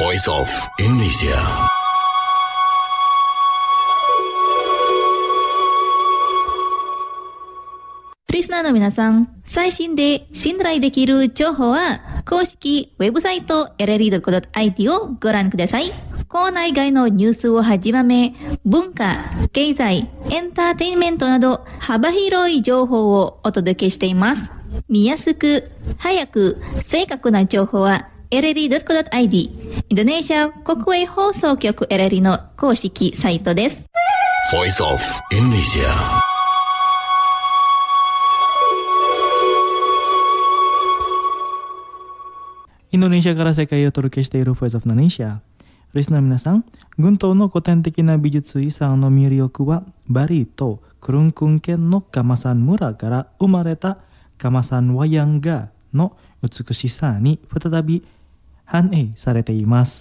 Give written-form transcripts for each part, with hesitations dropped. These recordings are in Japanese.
Voice of Indonesia。 リスナーの皆さん、最新で信頼できる情報は公式ウェブサイト LLE.co.it をご覧ください。校内外のニュースをはじめ、文化、経済、エンターテインメントなど幅広い情報をお届けしています。見やすく、早く、正確な情報は LLE.co.it インドネシア国営放送局 LLE の公式サイトです。 Voice of Indonesia。 インドネシアから世界へお届けしている Voice of Indonesia。リスナーの皆さん、群島の古典的な美術遺産の魅力は、バリとクルンクン県のカマサン村から生まれたカマサンワヤンガの美しさに再び反映されています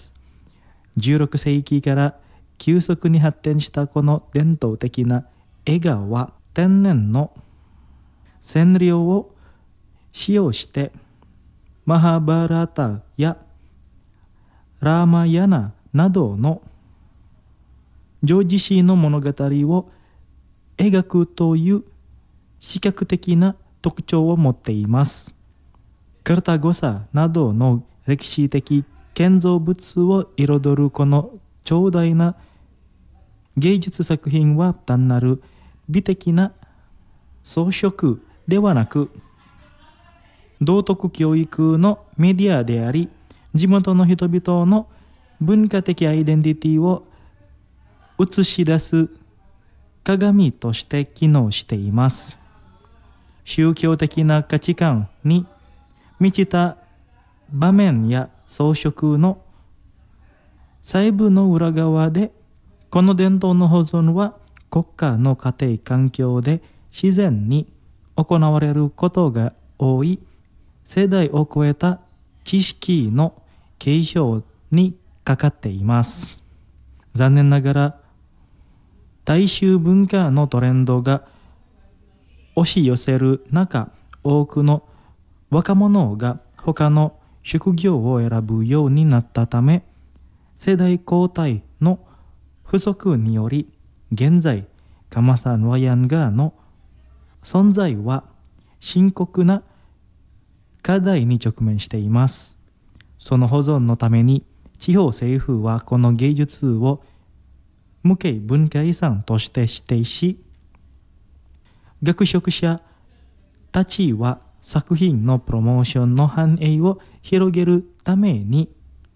。16世紀から急速に発展したこの伝統的な絵画は、天然の染料を使用して、マハバラタやラーマヤナなどの叙事詩の物語を描くという視覚的な特徴を持っています。カルタゴサなどの歴史的建造物を彩るこの長大な芸術作品は単なる美的な装飾ではなく、道徳教育のメディアであり、地元の人々の文化的アイデンティティを映し出す鏡として機能しています。宗教的な価値観に満ちた場面や装飾の細部の裏側で、この伝統の保存は国家の家庭環境で自然に行われることが多い、世代を超えた知識の継承にかかっています。残念ながら大衆文化のトレンドが押し寄せる中、多くの若者が他の職業を選ぶようになったため、世代交代の不足により、現在カマサンワヤンガーの存在は深刻な課題に直面しています。その保存のために地方政府はこの芸術を無形文化遺産として指定し、学識者たちは作品のプロモーションの範囲を広げるために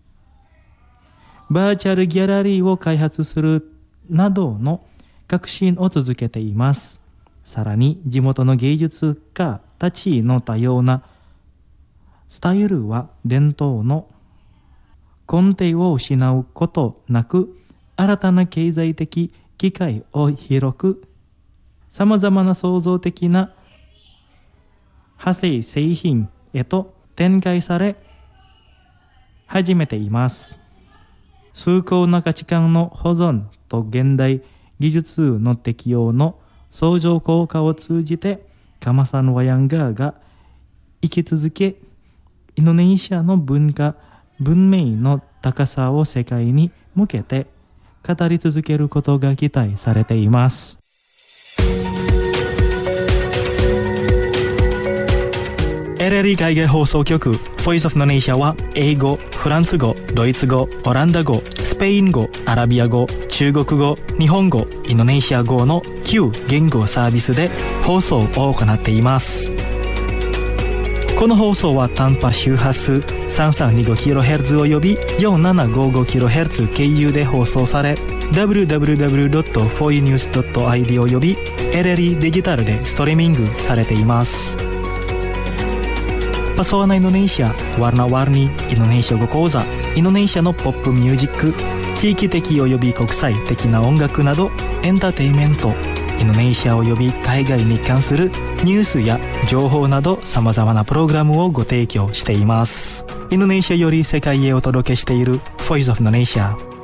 バーチャルギャラリーを開発するなどの革新を続けています。さらに地元の芸術家たちの多様なスタイルは伝統の根底を失うことなく、新たな経済的機会を広く、さまざまな創造的な派生製品へと展開され始めています。崇高な価値観の保存と現代技術の適用の相乗効果を通じて、カマサンワヤンガーが生き続け、インドネシアの文化、文明の高さを世界に向けて語り続けることが期待されています。LLE 海外放送局 Voice of Indonesia は英語、フランス語、ドイツ語、オランダ語、スペイン語、アラビア語、中国語、日本語、インドネシア語の9言語サービスで放送を行っています。この放送は短波周波数 3325kHz および 4755kHz 経由で放送され、 www.foinews.id および LLE デジタルでストリーミングされています。Pesona Indonesia, Warna-warni Indonesia語講座、インドネシアのポップミュージック、地域的および国際的な音楽など、エンターテインメント、インドネシアおよび海外に関するニュースや情報など様々なプログラムをご提供しています。インドネシアより世界へお届けしている Voice of Indonesia。